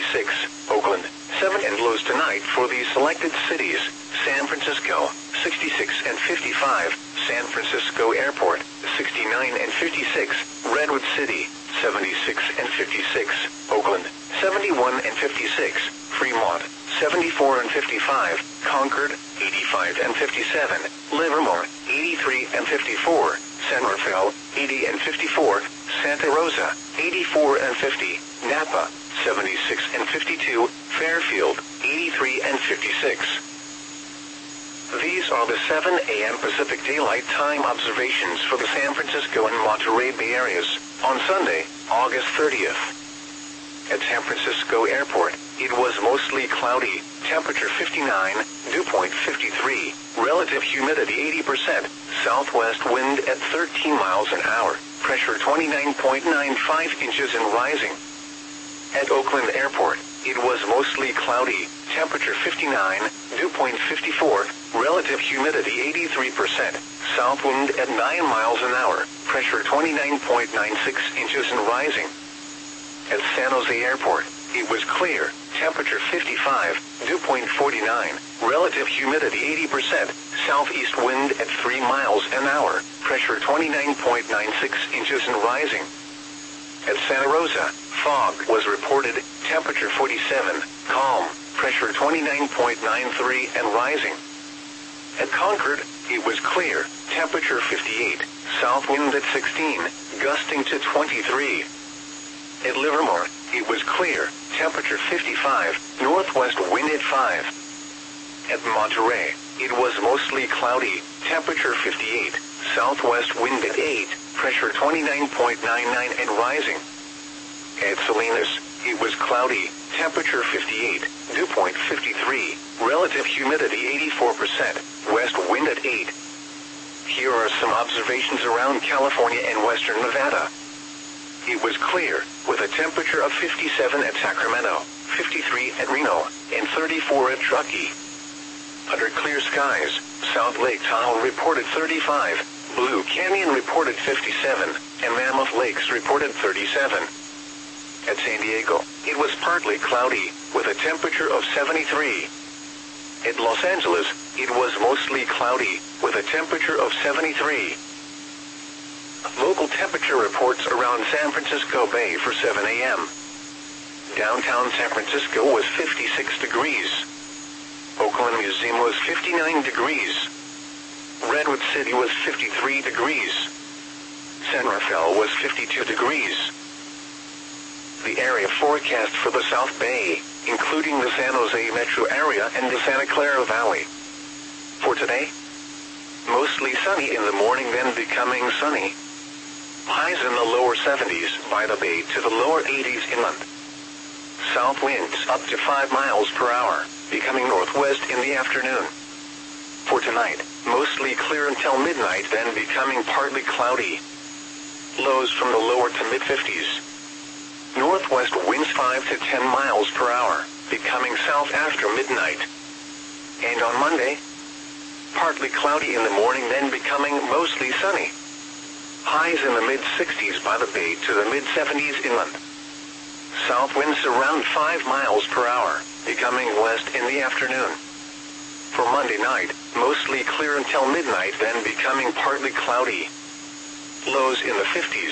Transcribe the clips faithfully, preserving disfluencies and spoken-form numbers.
fifty-six, Oakland, seven and lows tonight for the selected cities, San Francisco, sixty-six and fifty-five, San Francisco Airport, sixty-nine and fifty-six, Redwood City, seventy-six and fifty-six, Oakland, seventy-one and fifty-six, Fremont, seventy-four and fifty-five, Concord, eighty-five and fifty-seven, Livermore, eighty-three and fifty-four, San Rafael, eighty and fifty-four, Santa Rosa, eighty-four and fifty, Napa, seventy-six and fifty-two, Fairfield, eighty-three and fifty-six. These are the seven A M Pacific Daylight Time observations for the San Francisco and Monterey Bay areas on Sunday, August thirtieth. At San Francisco Airport, it was mostly cloudy, temperature fifty-nine, dew point fifty-three, relative humidity eighty percent, southwest wind at thirteen miles an hour, pressure twenty-nine point nine five inches and rising. At Oakland Airport, it was mostly cloudy, temperature fifty-nine, dew point fifty-four, relative humidity eighty-three percent, south wind at nine miles an hour, pressure twenty-nine point nine six inches and rising. At San Jose Airport, it was clear, temperature fifty-five, dew point forty-nine, relative humidity eighty percent, southeast wind at three miles an hour, pressure twenty-nine point nine six inches and rising. At Santa Rosa, fog was reported, temperature forty-seven, calm, pressure twenty-nine point nine three and rising. At Concord, it was clear, temperature fifty-eight, south wind at sixteen, gusting to twenty-three. At Livermore, it was clear, temperature fifty-five, northwest wind at five. At Monterey, it was mostly cloudy, temperature fifty-eight, southwest wind at eight, pressure twenty-nine point nine nine and rising. At Salinas, it was cloudy, temperature fifty-eight, dew point fifty-three, relative humidity eighty-four percent, west wind at eight. Here are some observations around California and western Nevada. It was clear, with a temperature of fifty-seven at Sacramento, fifty-three at Reno, and thirty-four at Truckee. Under clear skies, South Lake Tahoe reported thirty-five, Blue Canyon reported fifty-seven, and Mammoth Lakes reported thirty-seven. At San Diego, it was partly cloudy, with a temperature of seventy-three. At Los Angeles, it was mostly cloudy, with a temperature of seventy-three. Local temperature reports around San Francisco Bay for seven A M Downtown San Francisco was fifty-six degrees. Oakland Museum was fifty-nine degrees. Redwood City was fifty-three degrees. San Rafael was fifty-two degrees. The area forecast for the South Bay, including the San Jose metro area and the Santa Clara Valley. For today, mostly sunny in the morning, then becoming sunny. Highs in the lower seventies by the bay to the lower eighties inland. South winds up to five miles per hour, becoming northwest in the afternoon. For tonight, mostly clear until midnight, then becoming partly cloudy. Lows from the lower to mid-fifties. Northwest winds five to ten miles per hour, becoming south after midnight. And on Monday, partly cloudy in the morning, then becoming mostly sunny. Highs in the mid-sixties by the bay to the mid-seventies inland. South winds around five miles per hour, becoming west in the afternoon. For Monday night, mostly clear until midnight, then becoming partly cloudy. Lows in the fifties.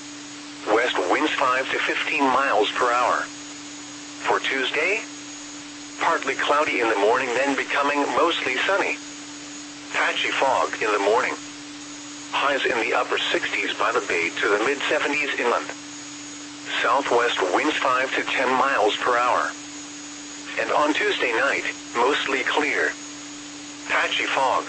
West winds five to fifteen miles per hour. For Tuesday, partly cloudy in the morning, then becoming mostly sunny. Patchy fog in the morning. Highs in the upper sixties by the bay to the mid-seventies inland. Southwest winds five to ten miles per hour. And on Tuesday night, mostly clear. Patchy fog.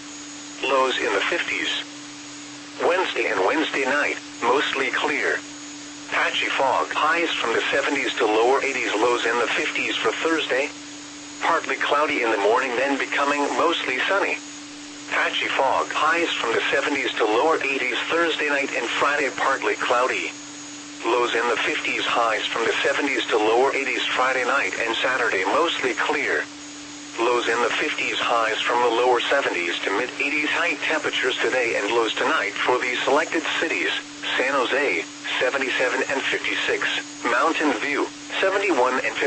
Lows in the fifties. Wednesday and Wednesday night, mostly clear. Patchy fog. Highs from the seventies to lower eighties, lows in the fifties for Thursday. Partly cloudy in the morning, then becoming mostly sunny. Patchy fog. Highs from the seventies to lower eighties Thursday night and Friday, partly cloudy. Lows in the fifties, highs from the seventies to lower eighties Friday night and Saturday, mostly clear. Lows in the fifties, highs from the lower seventies to mid-eighties. High temperatures today and lows tonight for the selected cities: San Jose, seventy-seven and fifty-six, Mountain View, seventy-one and fifty-six.